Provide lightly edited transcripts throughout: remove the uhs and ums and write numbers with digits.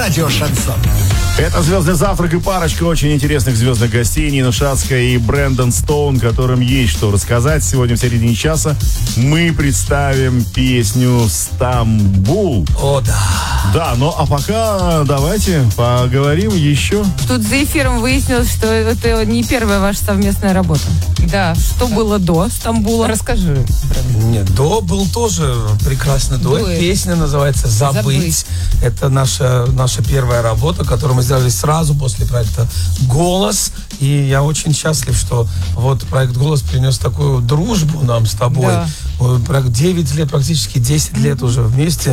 радио «Шансон». Это «Звездный завтрак» и парочка очень интересных звездных гостей. Нина Шацкая и Брэндон Стоун, которым есть что рассказать. Сегодня в середине часа мы представим песню «Стамбул». О, да. Да, ну а пока давайте поговорим еще. Тут за эфиром выяснилось, что это не первая ваша совместная работа. Да. Что было до Стамбула? Расскажи. Нет, был тоже прекрасный дуэт. Песня называется «Забыть». Это наша первая работа, которую мы сделали сразу после проекта «Голос». И я очень счастлив, что вот проект «Голос» принес такую дружбу нам с тобой. Да. 9 лет, практически 10 лет уже вместе.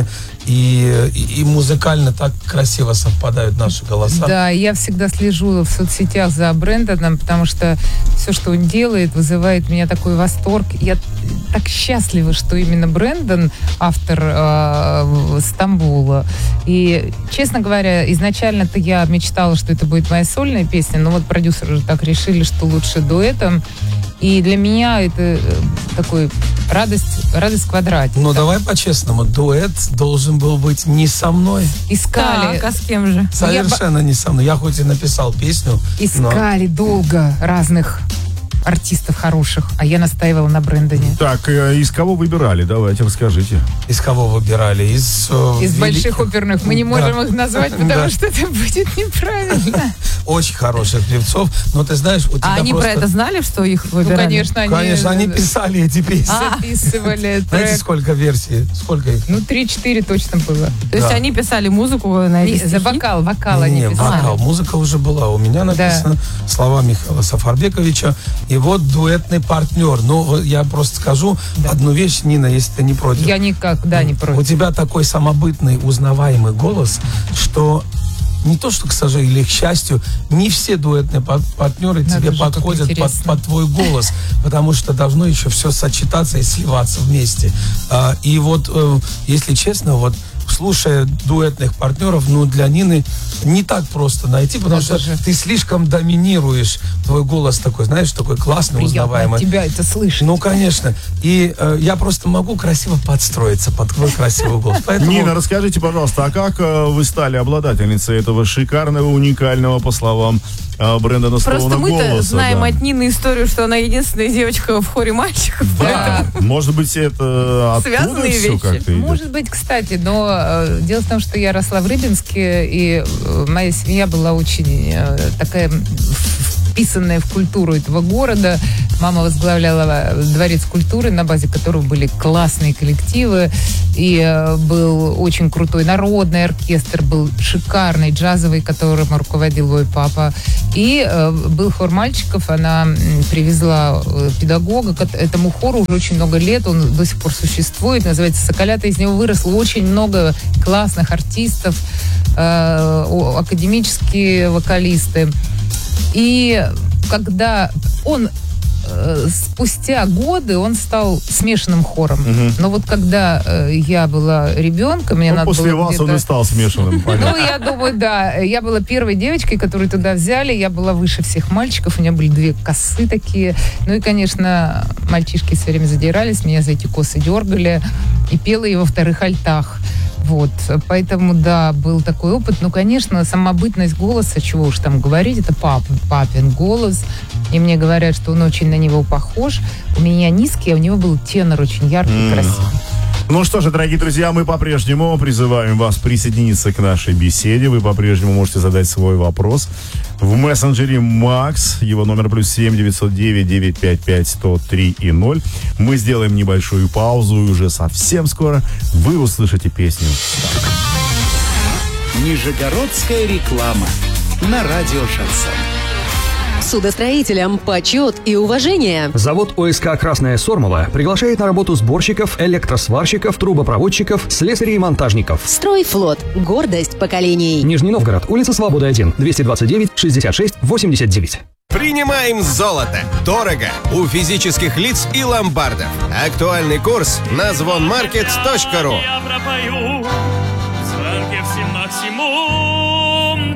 И музыкально так красиво совпадают наши голоса. Да, я всегда слежу в соцсетях за Брэндоном, потому что все, что он делает, вызывает у меня такой восторг. Я так счастлива, что именно Брэндон автор «Стамбула». И, честно говоря, изначально-то я мечтала, что это будет моя сольная песня, но вот продюсеры так решили, что лучше дуэтом. И для меня это такой радость в квадрате. Но давай по-честному, дуэт должен был быть не со мной. Искали. Так, а с кем же? Совершенно не со мной. Я хоть и написал песню, Искали долго разных артистов хороших, а я настаивала на Брэндоне. Так, из кого выбирали? Давайте, расскажите. Из кого выбирали? Из больших оперных. Мы не можем их назвать, потому Да. что это будет неправильно. Очень хороших певцов. Но ты знаешь, у тебя А они просто... про это знали, что их Ну, выбирали? конечно, они писали эти песни. записывали Знаете, трек. сколько версий? Сколько их? Ну, 3-4 точно было. То есть Да. они писали музыку на эти За стихи? вокал они Не, писали. вокал. Музыка уже была. У меня написано слова Михаила Сафарбековича. И вот дуэтный партнер. Ну, я просто скажу одну вещь, Нина, если ты не против. Я никогда не У против. тебя такой самобытный, узнаваемый голос, что не то, что, к сожалению, или к счастью, не все дуэтные партнеры Надо тебе же, как подходят интересно. под твой голос, потому что должно еще все сочетаться и сливаться вместе. И вот, если честно, вот слушая дуэтных партнеров, ну, для Нины не так просто найти, потому что ты слишком доминируешь. Твой голос такой, знаешь, такой классный, Приятно узнаваемый. от тебя это слышать. Ну, конечно. И я просто могу красиво подстроиться под твой красивый голос. Поэтому... Нина, расскажите, пожалуйста, а как вы стали обладательницей этого шикарного, уникального, по словам Брэндона Стоуна, Просто мы-то голоса? знаем Да. от Нины историю, что она единственная девочка в хоре мальчиков. Да, может быть, это оттуда Связанные все вещи. как-то идет? Может быть, кстати, но дело в том, что я росла в Рыбинске, и моя семья была очень такая вписанная в культуру этого города. Мама возглавляла дворец культуры, на базе которого были классные коллективы, и был очень крутой народный оркестр, был шикарный джазовый, которым руководил мой папа, и был хор мальчиков. Она привезла педагога к этому хору уже очень много лет, он до сих пор существует, называется «Соколята», из него выросло очень много классных артистов, академические вокалисты. И когда он спустя годы он стал смешанным хором. Но вот когда я была ребенком, мне надо после было вас он где-то... и стал смешанным, понятно. Ну, я думаю, да. Я была первой девочкой, которую туда взяли. Я была выше всех мальчиков. У меня были 2 косы такие. Ну и, конечно, мальчишки все время задирались, меня за эти косы дергали. И пела я во вторых альтах. Вот, поэтому, да, был такой опыт. Ну, конечно, самобытность голоса, чего уж там говорить, это папин голос. И мне говорят, что он очень на него похож. У меня низкий, а у него был тенор очень яркий и красивый. Ну что же, дорогие друзья, мы по-прежнему призываем вас присоединиться к нашей беседе. Вы по-прежнему можете задать свой вопрос в мессенджере Макс. Его номер +7 909 955 103 и 0. Мы сделаем небольшую паузу, и уже совсем скоро вы услышите песню. Нижегородская реклама на радио «Шансон». Судостроителям почет и уважение. Завод ОСК «Красная Сормова» приглашает на работу сборщиков, электросварщиков, трубопроводчиков, слесарей и монтажников. Стройфлот. Гордость поколений. Нижний Новгород, улица Свободы 1, 229 66 89. Принимаем золото. Дорого. У физических лиц и ломбардов. Актуальный курс на звонмаркет.ру. Я пропою, звонки всем максимум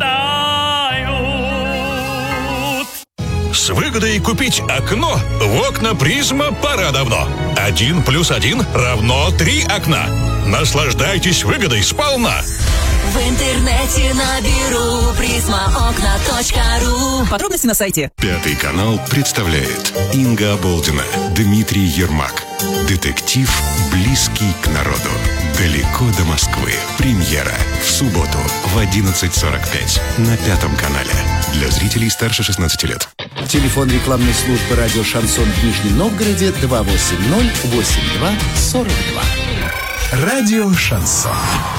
дают. С выгодой купить окно в окна «Призма» пора давно. 1 + 1 = 3 окна. Наслаждайтесь выгодой сполна. В интернете наберу prismaokna.ru. Подробности на сайте. Пятый канал представляет Инга Оболдина, Дмитрий Ермак. Детектив, близкий к народу. Далеко до Москвы. Премьера в субботу в 11:45 на Пятом канале. Для зрителей старше 16 лет. Телефон рекламной службы радио «Шансон» в Нижнем Новгороде 280-82-42. Радио «Шансон».